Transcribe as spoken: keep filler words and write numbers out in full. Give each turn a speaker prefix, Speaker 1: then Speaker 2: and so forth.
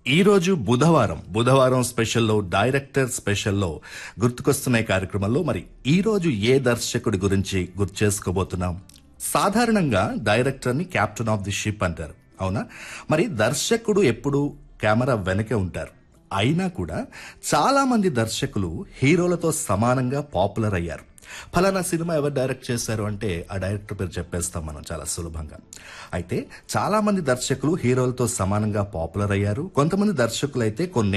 Speaker 1: ఈ రోజు బుధవారం బుధవారం స్పెషల్లో డైరెక్టర్ స్పెషల్లో గుర్తుకొస్తున్న ఈ కార్యక్రమంలో మరి ఈ రోజు ఏ దర్శకుడి గురించి గుర్తు చేసుకోబోతున్నాం. సాధారణంగా డైరెక్టర్ ని కెప్టెన్ ఆఫ్ ది షిప్ అంటారు, అవునా? మరి దర్శకుడు ఎప్పుడు కెమెరా వెనకే ఉంటారు. అయినా కూడా చాలా మంది దర్శకులు హీరోలతో సమానంగా పాపులర్ అయ్యారు. ఫలానా సినిమా ఎవరు డైరెక్ట్ చేశారు అంటే ఆ డైరెక్టర్ పేరు చెప్పేస్తాం మనం చాలా సులభంగా. అయితే చాలా మంది దర్శకులు హీరోలతో సమానంగా పాపులర్ అయ్యారు. కొంతమంది దర్శకులు అయితే కొన్ని